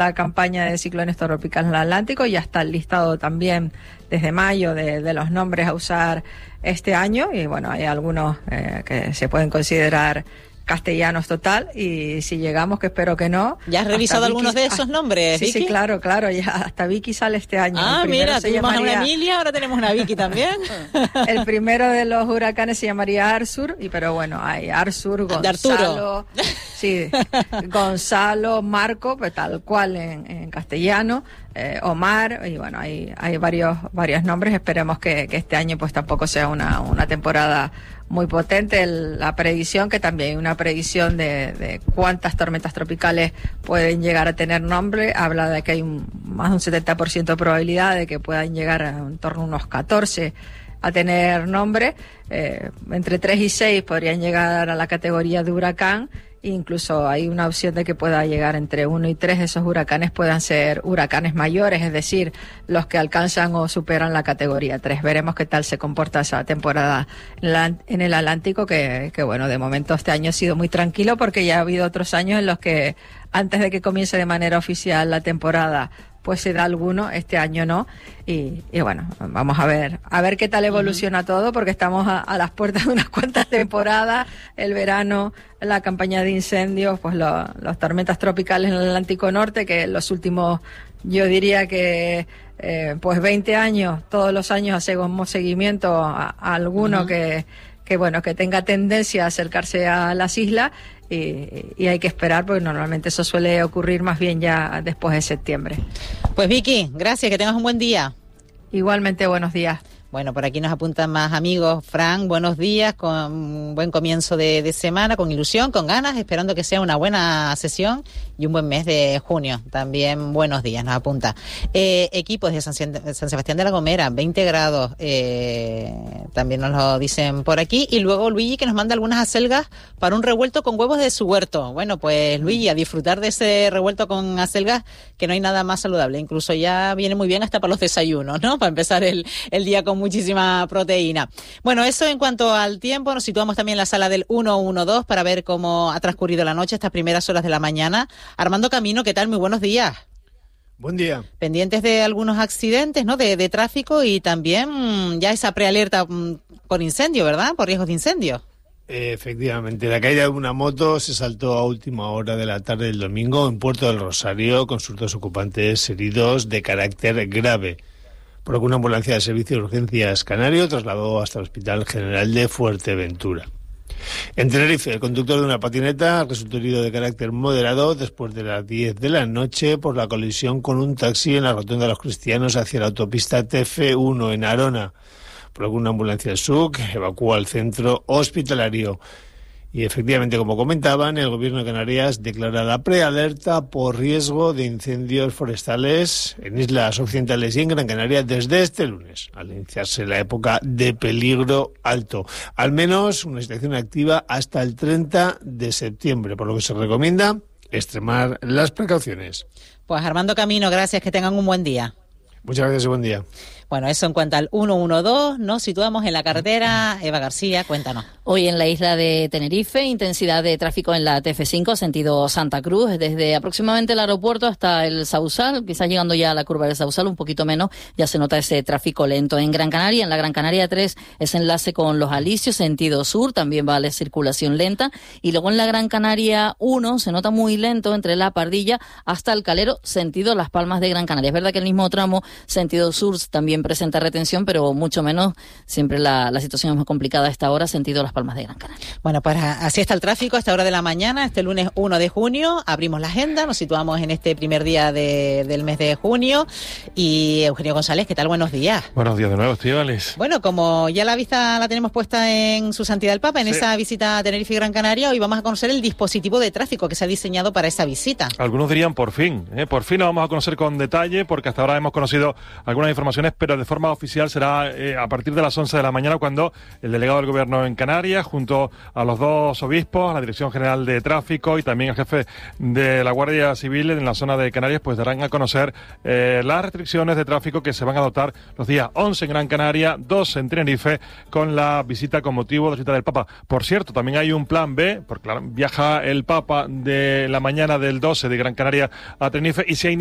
la campaña de ciclones tropicales en el Atlántico. Ya está el listado también desde mayo de los nombres a usar este año, y bueno, hay algunos que se pueden considerar castellanos total, y si llegamos, que espero que no. ¿Ya has revisado algunos de esos nombres, Sí, Vicky? Sí, claro, ya hasta Vicky sale este año. Mira, tuvimos a una Emilia, ahora tenemos una Vicky también. El primero de los huracanes se llamaría Arsur, pero bueno, hay Arsur, Gonzalo, sí, Gonzalo, Marco, pues tal cual en castellano, Omar, y bueno, hay varios nombres. Esperemos que este año pues tampoco sea una temporada muy potente. La predicción, que también hay una predicción de cuántas tormentas tropicales pueden llegar a tener nombre, habla de que hay más de un 70% de probabilidad de que puedan llegar a en torno a unos 14 a tener nombre. Entre 3 y 6 podrían llegar a la categoría de huracán. Incluso hay una opción de que pueda llegar entre 1 y 3 de esos huracanes puedan ser huracanes mayores, es decir, los que alcanzan o superan la categoría 3. Veremos qué tal se comporta esa temporada en el Atlántico, que bueno, de momento este año ha sido muy tranquilo, porque ya ha habido otros años en los que antes de que comience de manera oficial la temporada pues se da alguno. Este año no, y bueno, vamos a ver qué tal evoluciona todo, porque estamos a las puertas de unas cuantas temporadas, el verano, la campaña de incendios, pues las tormentas tropicales en el Atlántico Norte, que en los últimos, yo diría que pues 20 años, todos los años hacemos seguimiento a alguno que tenga tendencia a acercarse a las islas, y hay que esperar, porque normalmente eso suele ocurrir más bien ya después de septiembre. Pues Vicky, gracias, que tengas un buen día. Igualmente, buenos días. Bueno, por aquí nos apuntan más amigos. Fran, buenos días, con un buen comienzo de semana, con ilusión, con ganas, esperando que sea una buena sesión y un buen mes de junio. También buenos días, nos apunta. Equipos de San Sebastián de la Gomera, 20 grados, también nos lo dicen por aquí. Y luego Luigi, que nos manda algunas acelgas para un revuelto con huevos de su huerto. Bueno, pues Luigi, a disfrutar de ese revuelto con acelgas, que no hay nada más saludable. Incluso ya viene muy bien hasta para los desayunos, ¿no? Para empezar el día con muchísima proteína. Bueno, eso en cuanto al tiempo. Nos situamos también en la sala del 112 para ver cómo ha transcurrido la noche, estas primeras horas de la mañana. Armando Camino, ¿qué tal? Muy buenos días. Buen día. Pendientes de algunos accidentes, ¿no? De tráfico, y también ya esa prealerta por incendio, ¿verdad? Por riesgos de incendio. Efectivamente, la caída de una moto se saltó a última hora de la tarde del domingo en Puerto del Rosario, con sus 2 ocupantes heridos de carácter grave, por lo que una ambulancia de servicio de urgencias canario trasladó hasta el Hospital General de Fuerteventura. En Tenerife, el conductor de una patineta resultó herido de carácter moderado después de las 10 de la noche por la colisión con un taxi en la rotonda de los Cristianos hacia la autopista TF1 en Arona, por lo que una ambulancia SUC evacuó al centro hospitalario. Y efectivamente, como comentaban, el Gobierno de Canarias declara la prealerta por riesgo de incendios forestales en islas occidentales y en Gran Canaria desde este lunes, al iniciarse la época de peligro alto. Al menos una situación activa hasta el 30 de septiembre, por lo que se recomienda extremar las precauciones. Pues Armando Camino, gracias, que tengan un buen día. Muchas gracias y buen día. Bueno, eso en cuanto al 112, nos situamos en la carretera. Eva García, cuéntanos. Hoy en la isla de Tenerife, intensidad de tráfico en la TF5, sentido Santa Cruz, desde aproximadamente el aeropuerto hasta el Sausal, quizás llegando ya a la curva del Sausal, un poquito menos, ya se nota ese tráfico lento. En Gran Canaria, en la Gran Canaria 3, ese enlace con Los Alicios, sentido sur, también va la circulación lenta. Y luego en la Gran Canaria 1, se nota muy lento entre La Pardilla hasta el Calero, sentido Las Palmas de Gran Canaria. Es verdad que el mismo tramo, sentido sur, también presenta retención, pero mucho menos. Siempre la situación es más complicada a esta hora, sentido Las Palmas de Gran Canaria. Bueno, pues así está el tráfico a esta hora de la mañana, este lunes 1 de junio. Abrimos la agenda, nos situamos en este primer día del mes de junio. Y Eugenio González, ¿qué tal? Buenos días. Buenos días de nuevo, Estíbaliz. Bueno, como ya la vista la tenemos puesta en su santidad el Papa, en esa visita a Tenerife y Gran Canaria, hoy vamos a conocer el dispositivo de tráfico que se ha diseñado para esa visita. Algunos dirían por fin lo vamos a conocer con detalle, porque hasta ahora hemos conocido algunas informaciones, pero pero de forma oficial será a partir de las 11 de la mañana, cuando el delegado del Gobierno en Canarias, junto a los dos obispos, a la Dirección General de Tráfico y también el jefe de la Guardia Civil en la zona de Canarias, pues darán a conocer las restricciones de tráfico que se van a adoptar los días 11 en Gran Canaria, 2 en Tenerife, con la visita con motivo de la visita del Papa. Por cierto, también hay un plan B, porque viaja el Papa de la mañana del 12 de Gran Canaria a Tenerife, y se ha